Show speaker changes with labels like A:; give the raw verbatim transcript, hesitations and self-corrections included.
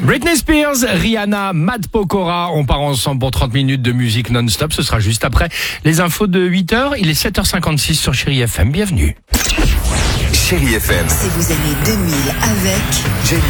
A: Britney Spears, Rihanna, Matt Pokora, on part ensemble pour trente minutes de musique non-stop. Ce sera juste après les infos de huit heures. Il est sept heures cinquante-six sur Chérie F M. Bienvenue.
B: Chérie F M.
C: Si vous aimez deux mille avec...